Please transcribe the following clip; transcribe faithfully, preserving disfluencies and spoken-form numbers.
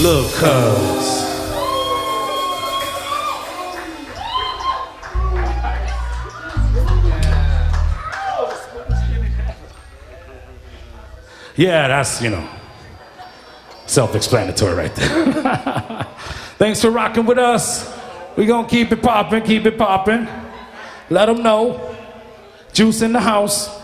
Look, cuz. Yeah, that's, you know, self-explanatory right there. Thanks for rocking with us. We gonna keep it poppin', keep it poppin'. Let them know. Juice in the house.